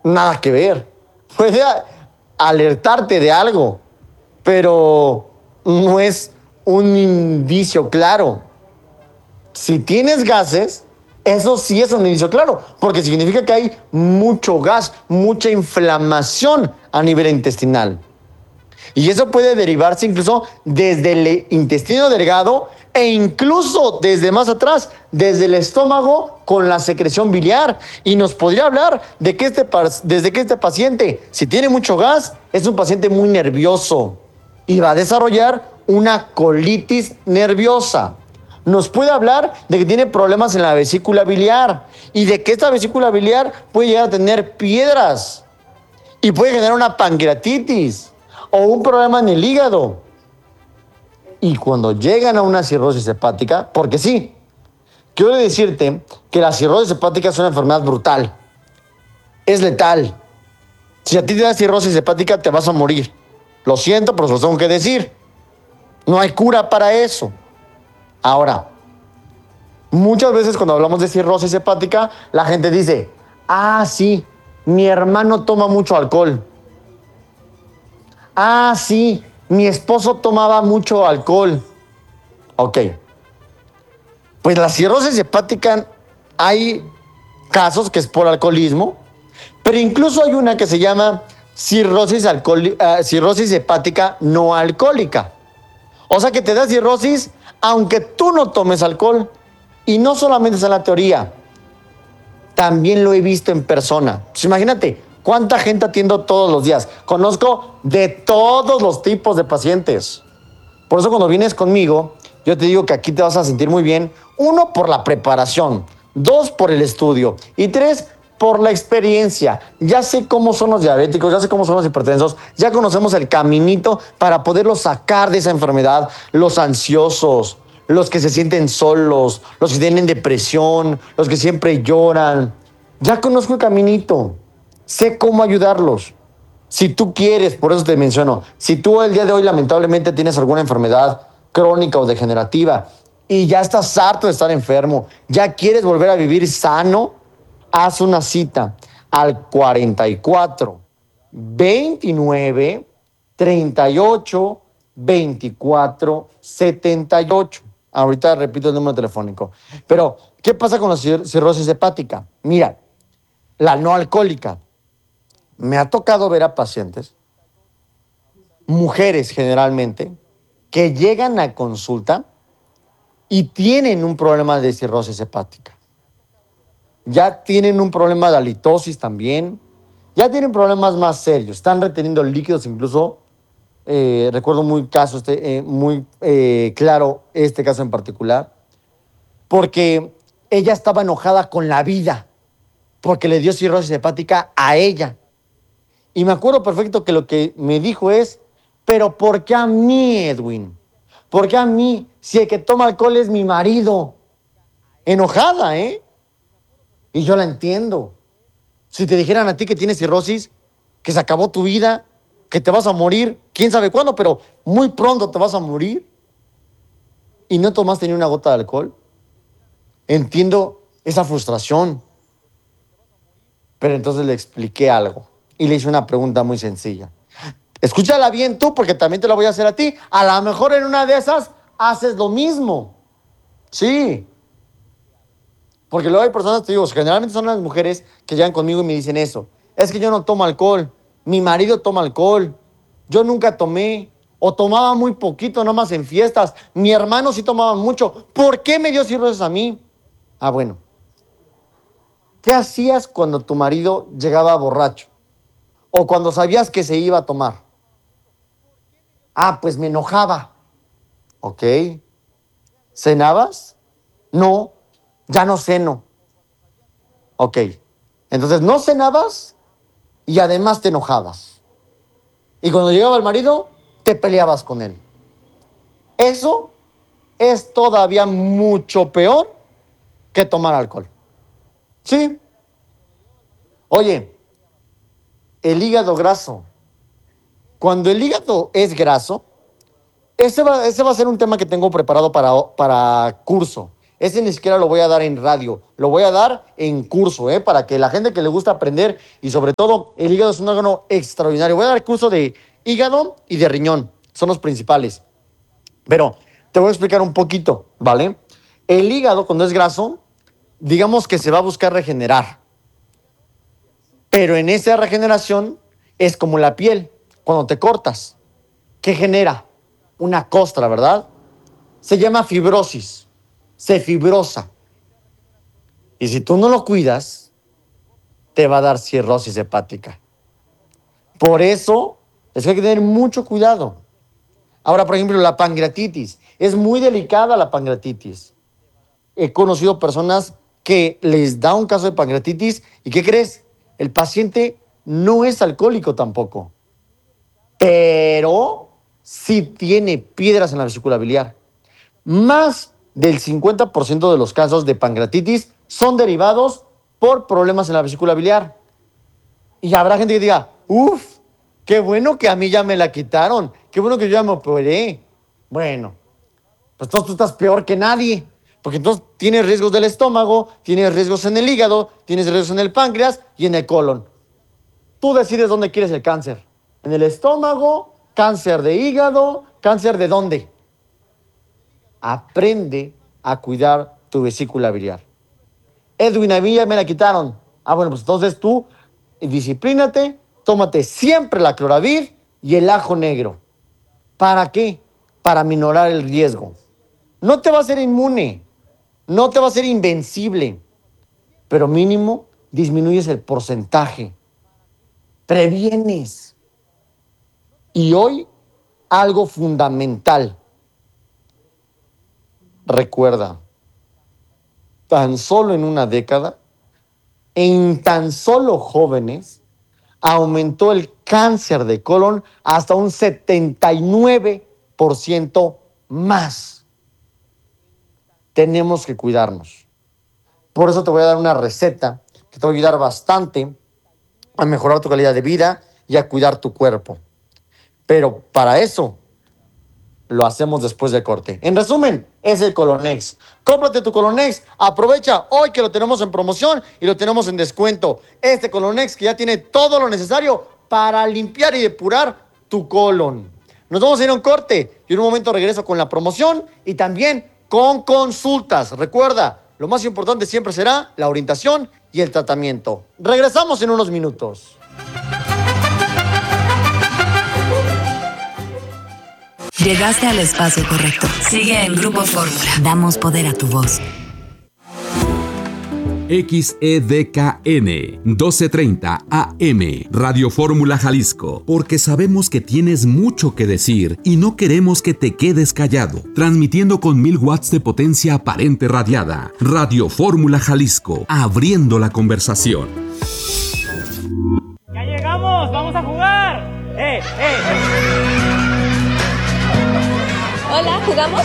nada que ver. Puede alertarte de algo, pero no es un indicio claro. Si tienes gases, eso sí es un indicio claro, porque significa que hay mucho gas, mucha inflamación a nivel intestinal. Y eso puede derivarse incluso desde el intestino delgado e incluso desde más atrás, desde el estómago con la secreción biliar. Y nos podría hablar de que desde que este paciente, si tiene mucho gas, es un paciente muy nervioso y va a desarrollar una colitis nerviosa. Nos puede hablar de que tiene problemas en la vesícula biliar y de que esta vesícula biliar puede llegar a tener piedras y puede generar una pancreatitis o un problema en el hígado. Y cuando llegan a una cirrosis hepática, porque sí, quiero decirte que la cirrosis hepática es una enfermedad brutal, es letal. Si a ti te da cirrosis hepática, te vas a morir. Lo siento, pero se lo tengo que decir. No hay cura para eso. Ahora, muchas veces cuando hablamos de cirrosis hepática, la gente dice, ah, sí, mi hermano toma mucho alcohol. Ah, sí, mi esposo tomaba mucho alcohol. Ok. Pues la cirrosis hepática, hay casos que es por alcoholismo, pero incluso hay una que se llama cirrosis hepática no alcohólica. O sea que te da cirrosis aunque tú no tomes alcohol. Y no solamente es en la teoría, también lo he visto en persona. Pues imagínate, ¿cuánta gente atiendo todos los días? Conozco de todos los tipos de pacientes. Por eso cuando vienes conmigo, yo te digo que aquí te vas a sentir muy bien. 1, por la preparación. 2, por el estudio. Y 3, por la experiencia. Ya sé cómo son los diabéticos, ya sé cómo son los hipertensos, ya conocemos el caminito para poderlos sacar de esa enfermedad. Los ansiosos, los que se sienten solos, los que tienen depresión, los que siempre lloran. Ya conozco el caminito. Sé cómo ayudarlos. Si tú quieres, por eso te menciono, si tú el día de hoy lamentablemente tienes alguna enfermedad crónica o degenerativa y ya estás harto de estar enfermo, ya quieres volver a vivir sano, haz una cita al 44 29 38 24 78. Ahorita repito el número telefónico. Pero, ¿qué pasa con la cirrosis hepática? Mira, la no alcohólica. Me ha tocado ver a pacientes, mujeres generalmente, que llegan a consulta y tienen un problema de cirrosis hepática. Ya tienen un problema de halitosis también, ya tienen problemas más serios, están reteniendo líquidos incluso. Recuerdo muy claro este caso en particular, porque ella estaba enojada con la vida, porque le dio cirrosis hepática a ella. Y me acuerdo perfecto que lo que me dijo es, pero ¿por qué a mí, Edwin? ¿Por qué a mí? Si el que toma alcohol es mi marido. Enojada, ¿eh? Y yo la entiendo. Si te dijeran a ti que tienes cirrosis, que se acabó tu vida, que te vas a morir, quién sabe cuándo, pero muy pronto te vas a morir, y no tomaste ni una gota de alcohol, entiendo esa frustración. Pero entonces le expliqué algo y le hice una pregunta muy sencilla. Escúchala bien tú, porque también te la voy a hacer a ti. A lo mejor en una de esas haces lo mismo. Sí. Porque luego hay personas, te digo, generalmente son las mujeres que llegan conmigo y me dicen eso. Es que yo no tomo alcohol. Mi marido toma alcohol. Yo nunca tomé. O tomaba muy poquito, nomás en fiestas. Mi hermano sí tomaba mucho. ¿Por qué me dio cirrosis a mí? Ah, bueno. ¿Qué hacías cuando tu marido llegaba borracho? O cuando sabías que se iba a tomar. Ah, pues me enojaba. Ok. ¿Cenabas? No, ya no ceno. Ok. Entonces no cenabas y además te enojabas. Y cuando llegaba el marido, te peleabas con él. Eso es todavía mucho peor que tomar alcohol. ¿Sí? Oye, el hígado graso. Cuando el hígado es graso, ese va a ser un tema que tengo preparado para curso. Ese ni siquiera lo voy a dar en radio, lo voy a dar en curso, para que la gente que le gusta aprender, y sobre todo el hígado es un órgano extraordinario. Voy a dar curso de hígado y de riñón, son los principales. Pero te voy a explicar un poquito, ¿vale? El hígado, cuando es graso, digamos que se va a buscar regenerar. Pero en esa regeneración es como la piel, cuando te cortas. ¿Qué genera? Una costra, ¿verdad? Se llama fibrosis, se fibrosa. Y si tú no lo cuidas, te va a dar cirrosis hepática. Por eso es que hay que tener mucho cuidado. Ahora, por ejemplo, la pancreatitis. Es muy delicada la pancreatitis. He conocido personas que les da un caso de pancreatitis y ¿qué crees? El paciente no es alcohólico tampoco, pero sí tiene piedras en la vesícula biliar. Más del 50% de los casos de pancreatitis son derivados por problemas en la vesícula biliar. Y habrá gente que diga, uff, qué bueno que a mí ya me la quitaron, qué bueno que yo ya me operé. Bueno, pues entonces tú estás peor que nadie, porque entonces tienes riesgos del estómago, tienes riesgos en el hígado, tienes riesgos en el páncreas y en el colon. Tú decides dónde quieres el cáncer. En el estómago, cáncer de hígado, cáncer de dónde. Aprende a cuidar tu vesícula biliar. Edwin, a mí ya me la quitaron. Bueno, pues entonces tú disciplínate, tómate siempre la Cloravid y el ajo negro. ¿Para qué? Para minorar el riesgo. No te va a hacer inmune, no te va a hacer invencible, pero mínimo disminuyes el porcentaje. Previenes. Y hoy, algo fundamental. Recuerda, tan solo en una década, en tan solo jóvenes, aumentó el cáncer de colon hasta un 79% más. Tenemos que cuidarnos. Por eso te voy a dar una receta que te va a ayudar bastante a mejorar tu calidad de vida y a cuidar tu cuerpo. Pero para eso lo hacemos después del corte. En resumen, es el Colonex. Cómprate tu Colonex, aprovecha hoy que lo tenemos en promoción y lo tenemos en descuento. Este Colonex que ya tiene todo lo necesario para limpiar y depurar tu colon. Nos vamos a ir a un corte y en un momento regreso con la promoción y también con consultas. Recuerda, lo más importante siempre será la orientación y el tratamiento. Regresamos en unos minutos. Llegaste al espacio correcto. Sigue en Grupo Fórmula. Damos poder a tu voz. XEDKN 1230 AM Radio Fórmula Jalisco, porque sabemos que tienes mucho que decir y no queremos que te quedes callado. Transmitiendo con 1000 watts de potencia aparente radiada. Radio Fórmula Jalisco, abriendo la conversación. ¡Ya llegamos! ¡Vamos a jugar! Hola, ¿jugamos?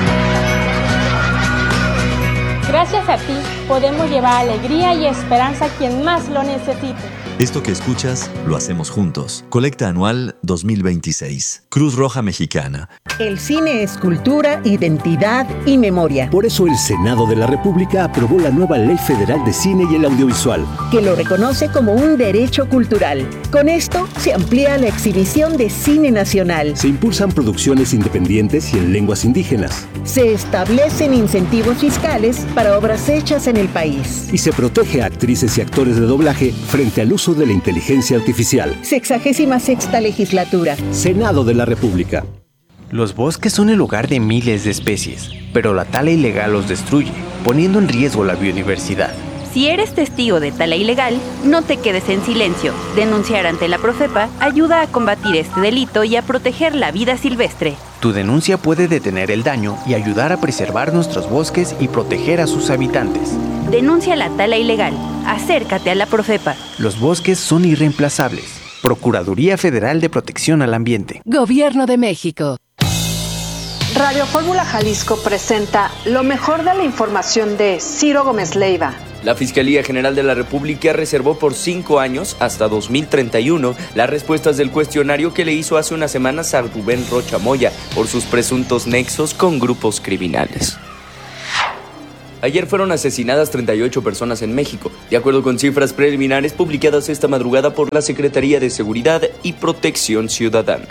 Gracias a ti podemos llevar alegría y esperanza a quien más lo necesite. Esto que escuchas, lo hacemos juntos. Colecta Anual 2026. Cruz Roja Mexicana. El cine es cultura, identidad y memoria. Por eso el Senado de la República aprobó la nueva Ley Federal de Cine y el Audiovisual, que lo reconoce como un derecho cultural. Con esto se amplía la exhibición de cine nacional. Se impulsan producciones independientes y en lenguas indígenas. Se establecen incentivos fiscales para obras hechas en el país. Y se protege a actrices y actores de doblaje frente al uso de la inteligencia artificial. 66ª legislatura. Senado de la República. Los bosques son el hogar de miles de especies, pero la tala ilegal los destruye, poniendo en riesgo la biodiversidad. Si eres testigo de tala ilegal, no te quedes en silencio. Denunciar ante la Profepa ayuda a combatir este delito y a proteger la vida silvestre. Tu denuncia puede detener el daño y ayudar a preservar nuestros bosques y proteger a sus habitantes. Denuncia la tala ilegal. Acércate a la Profepa. Los bosques son irreemplazables. Procuraduría Federal de Protección al Ambiente. Gobierno de México. Radio Fórmula Jalisco presenta lo mejor de la información de Ciro Gómez Leiva. La Fiscalía General de la República reservó por 5 años, hasta 2031, las respuestas del cuestionario que le hizo hace unas semanas a Rubén Rocha Moya por sus presuntos nexos con grupos criminales. Ayer fueron asesinadas 38 personas en México, de acuerdo con cifras preliminares publicadas esta madrugada por la Secretaría de Seguridad y Protección Ciudadana.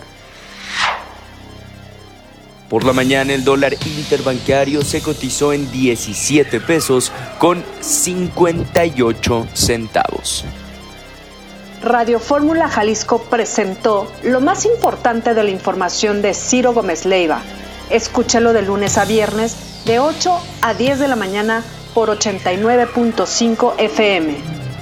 Por la mañana el dólar interbancario se cotizó en 17 pesos con 58 centavos. Radio Fórmula Jalisco presentó lo más importante de la información de Ciro Gómez Leiva. Escúchalo de lunes a viernes de 8 a 10 de la mañana por 89.5 FM.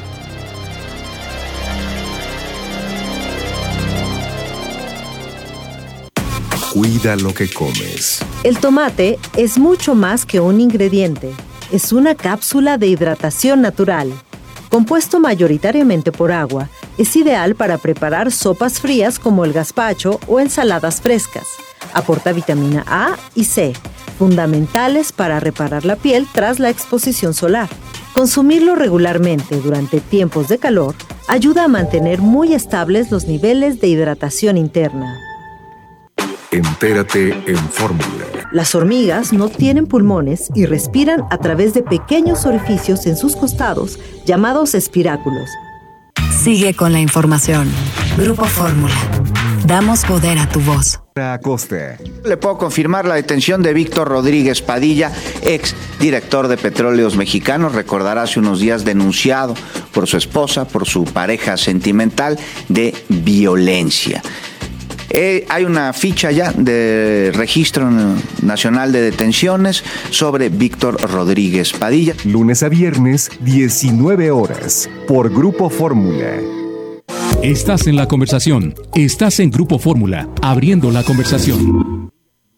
Cuida lo que comes. El tomate es mucho más que un ingrediente. Es una cápsula de hidratación natural. Compuesto mayoritariamente por agua, es ideal para preparar sopas frías como el gazpacho o ensaladas frescas. Aporta vitamina A y C, fundamentales para reparar la piel tras la exposición solar. Consumirlo regularmente durante tiempos de calor ayuda a mantener muy estables los niveles de hidratación interna. Entérate en Fórmula. Las hormigas no tienen pulmones y respiran a través de pequeños orificios en sus costados llamados espiráculos. Sigue con la información. Grupo Fórmula. Damos poder a tu voz. Acosta. Le puedo confirmar la detención de Víctor Rodríguez Padilla, ex director de Petróleos Mexicanos. Recordará hace unos días denunciado por su esposa, por su pareja sentimental de violencia. Hay una ficha ya de Registro Nacional de Detenciones sobre Víctor Rodríguez Padilla. Lunes a viernes, 19 horas, por Grupo Fórmula. Estás en la conversación. Estás en Grupo Fórmula, abriendo la conversación.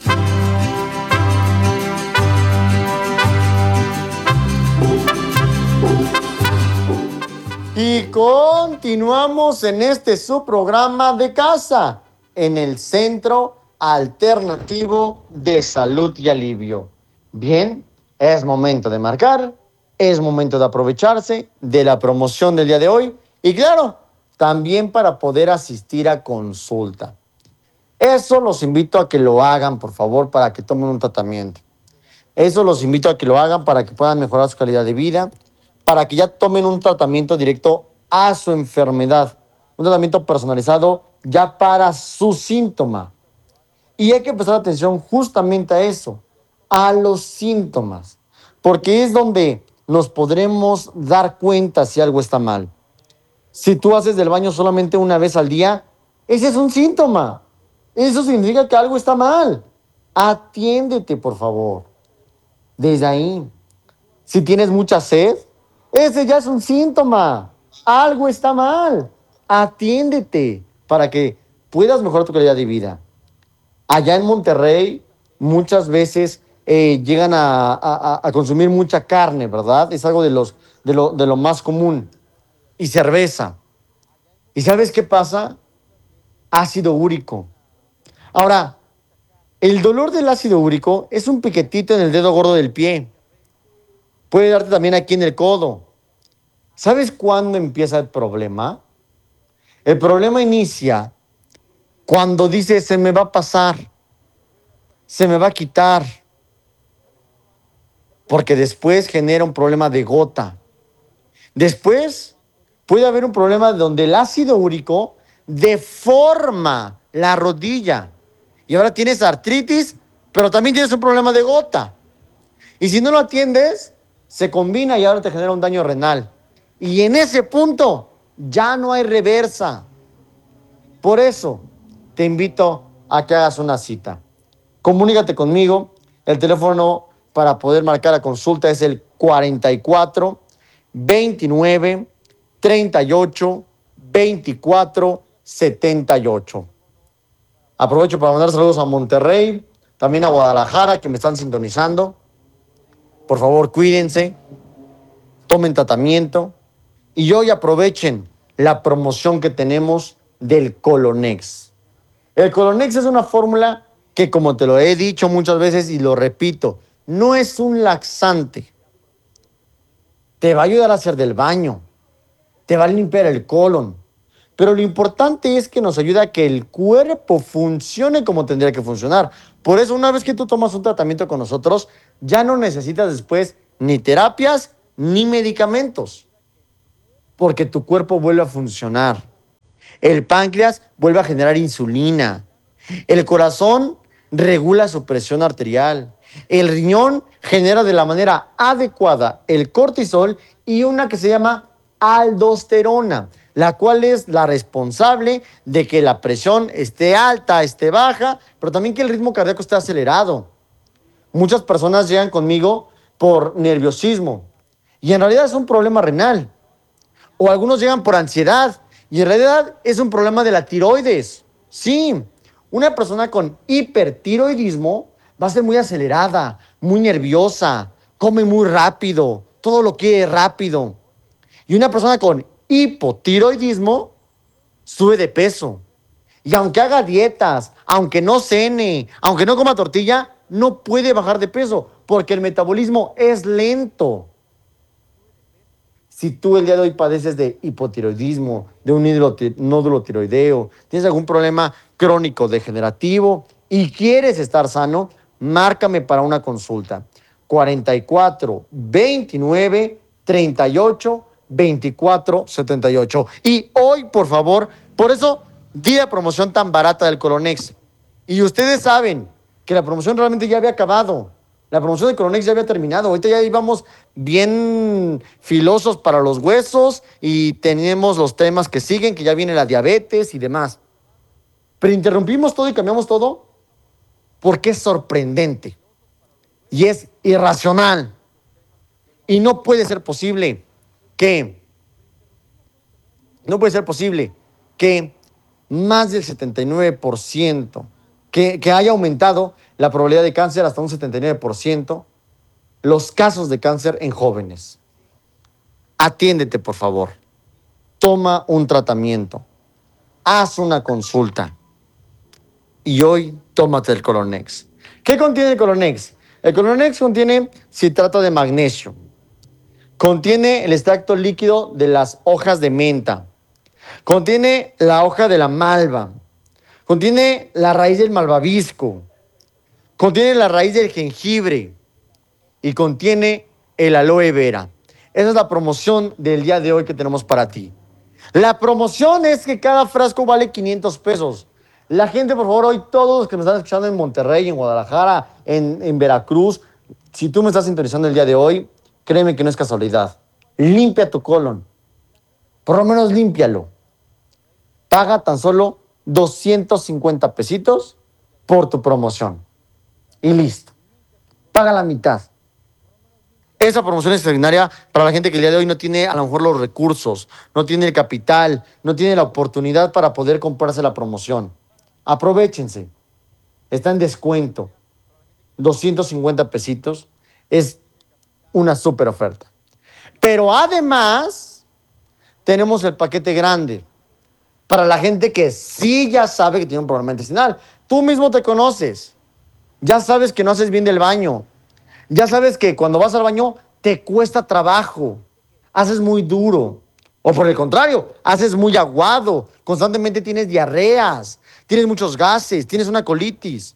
Y continuamos en este su programa de casa, en el Centro Alternativo de Salud y Alivio. Bien, es momento de marcar, es momento de aprovecharse de la promoción del día de hoy y claro, también para poder asistir a consulta. Eso los invito a que lo hagan, por favor, para que tomen un tratamiento. Eso los invito a que lo hagan para que puedan mejorar su calidad de vida, para que ya tomen un tratamiento directo a su enfermedad, un tratamiento personalizado ya para su síntoma. Y hay que prestar atención justamente a eso, a los síntomas, porque es donde nos podremos dar cuenta si algo está mal. Si tú haces del baño solamente una vez al día, ese es un síntoma. Eso significa que algo está mal. Atiéndete, por favor. Desde ahí. Si tienes mucha sed, ese ya es un síntoma. Algo está mal. Atiéndete para que puedas mejorar tu calidad de vida. Allá en Monterrey, muchas veces llegan a consumir mucha carne, ¿verdad? Es algo de lo más común. Y cerveza. ¿Y sabes qué pasa? Ácido úrico. Ahora, el dolor del ácido úrico es un piquetito en el dedo gordo del pie. Puede darte también aquí en el codo. ¿Sabes cuándo empieza el problema? El problema inicia cuando dices, se me va a pasar, se me va a quitar, porque después genera un problema de gota. Después puede haber un problema donde el ácido úrico deforma la rodilla y ahora tienes artritis, pero también tienes un problema de gota. Y si no lo atiendes, se combina y ahora te genera un daño renal. Y en ese punto ya no hay reversa. Por eso te invito a que hagas una cita. Comunícate conmigo. El teléfono para poder marcar la consulta es el 44 29 38 24 78. Aprovecho para mandar saludos a Monterrey, también a Guadalajara, que me están sintonizando. Por favor, cuídense, tomen tratamiento y hoy aprovechen la promoción que tenemos del Colonex. El Colonex es una fórmula que, como te lo he dicho muchas veces y lo repito, no es un laxante. Te va a ayudar a hacer del baño, te va a limpiar el colon, pero lo importante es que nos ayuda a que el cuerpo funcione como tendría que funcionar. Por eso, una vez que tú tomas un tratamiento con nosotros, ya no necesitas después ni terapias, ni medicamentos, porque tu cuerpo vuelve a funcionar. El páncreas vuelve a generar insulina. El corazón regula su presión arterial. El riñón genera de la manera adecuada el cortisol y una que se llama aldosterona, la cual es la responsable de que la presión esté alta, esté baja, pero también que el ritmo cardíaco esté acelerado. Muchas personas llegan conmigo por nerviosismo y en realidad es un problema renal. O algunos llegan por ansiedad y en realidad es un problema de la tiroides. Sí, una persona con hipertiroidismo va a ser muy acelerada, muy nerviosa, come muy rápido, todo lo quiere rápido. Y una persona con hipotiroidismo sube de peso. Y aunque haga dietas, aunque no cene, aunque no coma tortilla, no puede bajar de peso porque el metabolismo es lento. Si tú el día de hoy padeces de hipotiroidismo, de un nódulo tiroideo, tienes algún problema crónico degenerativo y quieres estar sano, márcame para una consulta. 44 29 38 24 78. Y hoy, por favor, por eso di la promoción tan barata del Colonex. Y ustedes saben que la promoción realmente ya había acabado. La promoción del Colonex ya había terminado. Ahorita ya íbamos bien filosos para los huesos y tenemos los temas que siguen, que ya viene la diabetes y demás. Pero interrumpimos todo y cambiamos todo porque es sorprendente y es irracional. Y no puede ser posible que más del 79%, que haya aumentado la probabilidad de cáncer hasta un 79%, los casos de cáncer en jóvenes. Atiéndete, por favor. Toma un tratamiento. Haz una consulta. Y hoy, tómate el Colonex. ¿Qué contiene el Colonex? El Colonex contiene citrato de magnesio. Contiene el extracto líquido de las hojas de menta. Contiene la hoja de la malva. Contiene la raíz del malvavisco. Contiene la raíz del jengibre. Y contiene el aloe vera. Esa es la promoción del día de hoy que tenemos para ti. La promoción es que cada frasco vale 500 pesos. La gente, por favor, hoy todos los que me están escuchando en Monterrey, en Guadalajara, en Veracruz, si tú me estás sintonizando el día de hoy, créeme que no es casualidad. Limpia tu colon. Por lo menos límpialo. Paga tan solo 250 pesitos por tu promoción. Y listo. Paga la mitad. Esa promoción es extraordinaria para la gente que el día de hoy no tiene a lo mejor los recursos, no tiene el capital, no tiene la oportunidad para poder comprarse la promoción. Aprovéchense. Está en descuento. 250 pesitos. Es una súper oferta. Pero además, tenemos el paquete grande. Para la gente que sí ya sabe que tiene un problema intestinal. Tú mismo te conoces. Ya sabes que no haces bien del baño. Ya sabes que cuando vas al baño te cuesta trabajo. Haces muy duro. O por el contrario, haces muy aguado. Constantemente tienes diarreas. Tienes muchos gases. Tienes una colitis.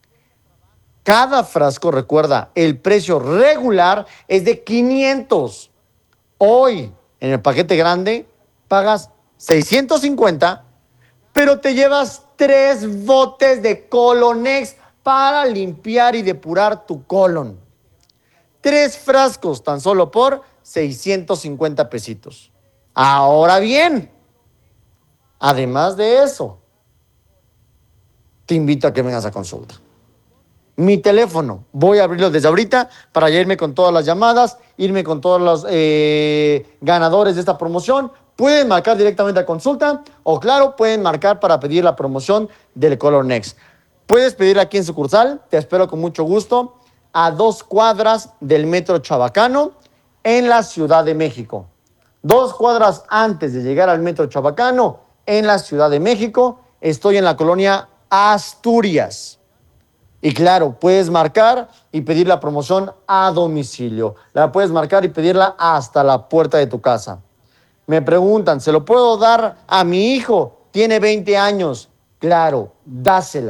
Cada frasco, recuerda, el precio regular es de 500. Hoy, en el paquete grande, pagas 650, pero te llevas 3 botes de Colonex para limpiar y depurar tu colon. 3 frascos tan solo por 650 pesitos. Ahora bien, además de eso, te invito a que vengas a consulta. Mi teléfono, voy a abrirlo desde ahorita para ya irme con todas las llamadas, irme con todos los ganadores de esta promoción. Pueden marcar directamente a consulta o claro, pueden marcar para pedir la promoción del Colonex. Puedes pedirla aquí en sucursal, te espero con mucho gusto, a 2 cuadras del Metro Chabacano en la Ciudad de México. 2 cuadras antes de llegar al Metro Chabacano en la Ciudad de México, estoy en la colonia Asturias. Y claro, puedes marcar y pedir la promoción a domicilio. La puedes marcar y pedirla hasta la puerta de tu casa. Me preguntan, ¿se lo puedo dar a mi hijo? Tiene 20 años. Claro, dásela.